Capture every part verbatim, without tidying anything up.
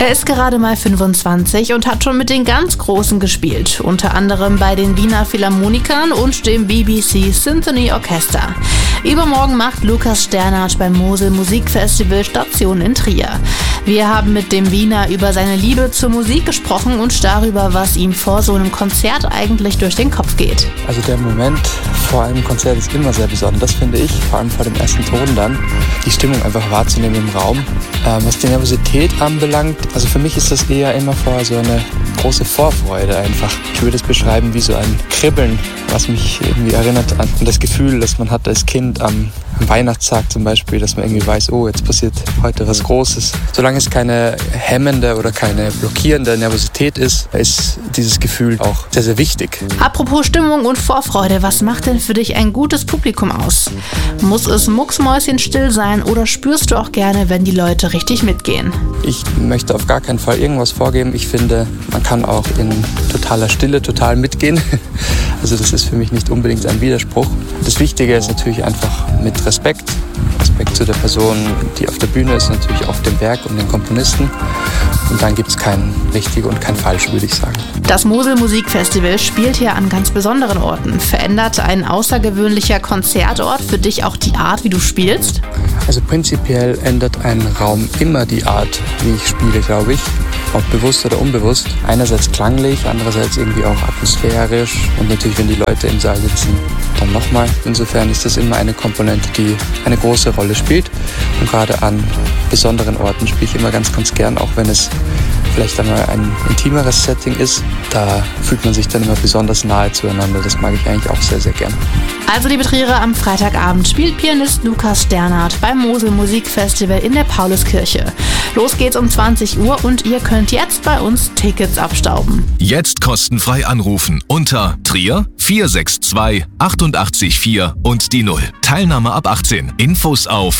Er ist gerade mal fünfundzwanzig und hat schon mit den ganz Großen gespielt, unter anderem bei den Wiener Philharmonikern und dem B B C Symphony Orchester. Übermorgen macht Lukas Sternert beim Mosel Musikfestival Station in Trier. Wir haben mit dem Wiener über seine Liebe zur Musik gesprochen und darüber, was ihm vor so einem Konzert eigentlich durch den Kopf geht. Also der Moment vor einem Konzert ist immer sehr besonders, finde ich, vor allem vor dem ersten Ton dann, die Stimmung einfach wahrzunehmen im Raum. Ähm, was die Nervosität anbelangt, also für mich ist das eher immer vor so eine große Vorfreude einfach. Ich würde es beschreiben wie so ein Kribbeln, was mich irgendwie erinnert an das Gefühl, das man hat als Kind am Weihnachtstag zum Beispiel, dass man irgendwie weiß, oh, jetzt passiert heute was Großes. Solange es keine hemmende oder keine blockierende Nervosität ist, ist dieses Gefühl auch sehr, sehr wichtig. Apropos Stimmung und Vorfreude, was macht denn für dich ein gutes Publikum aus? Muss es mucksmäuschenstill sein oder spürst du auch gerne, wenn die Leute richtig mitgehen? Ich möchte auf gar keinen Fall irgendwas vorgeben. Ich finde, man kann auch in totaler Stille total mitgehen. Also das ist für mich nicht unbedingt ein Widerspruch. Das Wichtige ist natürlich einfach mit Respekt. Respekt zu der Person, die auf der Bühne ist, natürlich auch dem Werk und den Komponisten. Und dann gibt es kein richtig und kein falsch, würde ich sagen. Das Mosel Musikfestival spielt hier an ganz besonderen Orten. Verändert ein außergewöhnlicher Konzertort für dich auch die Art, wie du spielst? Also prinzipiell ändert ein Raum immer die Art, wie ich spiele, glaube ich. Ob bewusst oder unbewusst. Einerseits klanglich, andererseits irgendwie auch atmosphärisch und natürlich, wenn die Leute im Saal sitzen, dann nochmal. Insofern ist das immer eine Komponente, die eine große Rolle spielt. Und gerade an besonderen Orten spiele ich immer ganz, ganz gern, auch wenn es vielleicht einmal ein intimeres Setting ist. Da fühlt man sich dann immer besonders nahe zueinander. Das mag ich eigentlich auch sehr, sehr gern. Also liebe Trierer, am Freitagabend spielt Pianist Lukas Sternert beim Mosel Musikfestival in der Pauluskirche. Los geht's um zwanzig Uhr und ihr könnt jetzt bei uns Tickets abstauben. Jetzt kostenfrei anrufen unter Trier vier sechs zwei acht acht vier und die null. Teilnahme ab achtzehn. Infos auf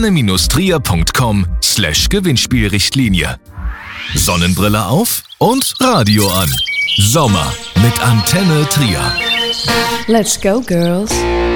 antenne-trier.com slash Gewinnspielrichtlinie. Sonnenbrille auf und Radio an. Sommer mit Antenne Trier. Let's go, girls.